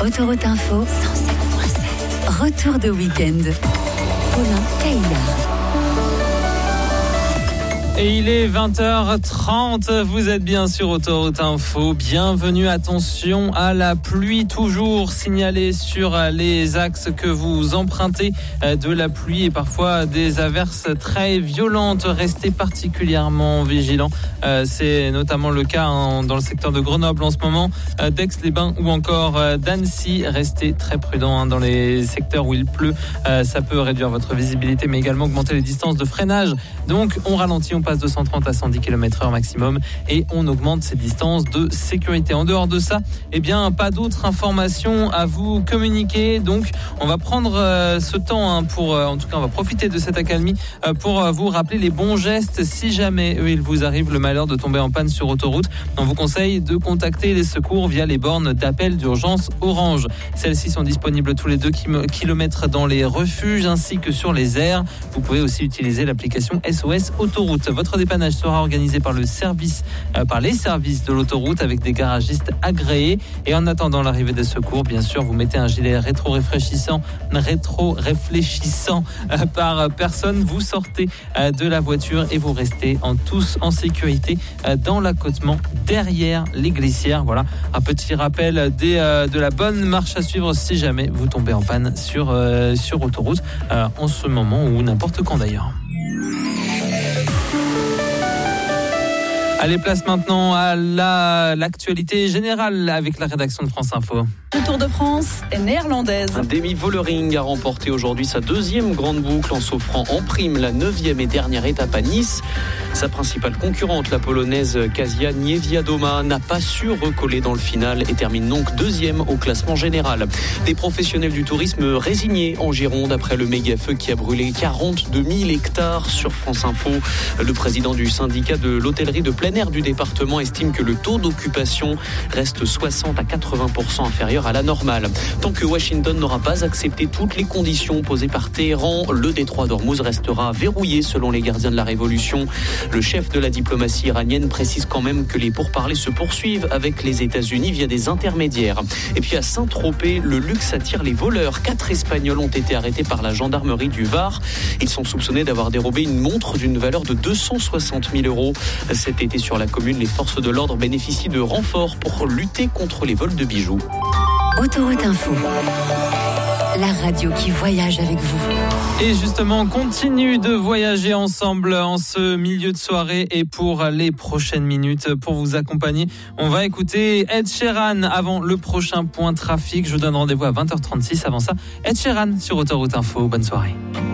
Autoroute Info 107.7. Retour de week-end. Paulin Caillard. Et il est 20h30, vous êtes bien sur Autoroute Info. Bienvenue, attention à la pluie, toujours signalée sur les axes que vous empruntez, de la pluie et parfois des averses très violentes. Restez particulièrement vigilants. C'est notamment le cas dans le secteur de Grenoble en ce moment, d'Aix-les-Bains ou encore d'Annecy. Restez très prudents dans les secteurs où il pleut. Ça peut réduire votre visibilité mais également augmenter les distances de freinage. Donc on ralentit, on passe de 130 à 110 km/h maximum et on augmente ces distances de sécurité. En dehors de ça, pas d'autres informations à vous communiquer. Donc on va prendre ce temps pour, en tout cas on va profiter de cette accalmie pour vous rappeler les bons gestes si jamais il vous arrive le malheur de tomber en panne sur autoroute. On vous conseille de contacter les secours via les bornes d'appel d'urgence Orange. Celles-ci sont disponibles tous les 2 km dans les refuges ainsi que sur les aires. Vous pouvez aussi utiliser l'application SOS Autoroute. Votre dépannage sera organisé par les services de l'autoroute avec des garagistes agréés. Et en attendant l'arrivée des secours, bien sûr, vous mettez un gilet rétro-réfléchissant par personne. Vous sortez de la voiture et vous restez tous en sécurité dans l'accotement derrière les glissières. Voilà, un petit rappel de la bonne marche à suivre si jamais vous tombez en panne sur autoroute en ce moment ou n'importe quand d'ailleurs. Allez, place maintenant à l'actualité générale avec la rédaction de France Info. Le Tour de France néerlandaise. Demi Vollering a remporté aujourd'hui sa 2e grande boucle en s'offrant en prime la 9e et dernière étape à Nice. Sa principale concurrente, la polonaise Kasia Niewiadoma, n'a pas su recoller dans le final et termine donc 2e au classement général. Des professionnels du tourisme résignés en Gironde après le méga-feu qui a brûlé 42 000 hectares sur France Info. Le président du syndicat de l'hôtellerie de plein air du département estime que le taux d'occupation reste 60 à 80% inférieur à la normale. Tant que Washington n'aura pas accepté toutes les conditions posées par Téhéran, le détroit d'Ormuz restera verrouillé selon les gardiens de la révolution. Le chef de la diplomatie iranienne précise quand même que les pourparlers se poursuivent avec les États-Unis via des intermédiaires. Et puis à Saint-Tropez, le luxe attire les voleurs. 4 Espagnols ont été arrêtés par la gendarmerie du Var. Ils sont soupçonnés d'avoir dérobé une montre d'une valeur de 260 000 euros. Cet été sur la commune, les forces de l'ordre bénéficient de renforts pour lutter contre les vols de bijoux. Autoroute Info, la radio qui voyage avec vous. Et justement, on continue de voyager ensemble en ce milieu de soirée et pour les prochaines minutes, pour vous accompagner, on va écouter Ed Sheeran avant le prochain point trafic. Je vous donne rendez-vous à 20h36. Avant ça, Ed Sheeran sur Autoroute Info. Bonne soirée.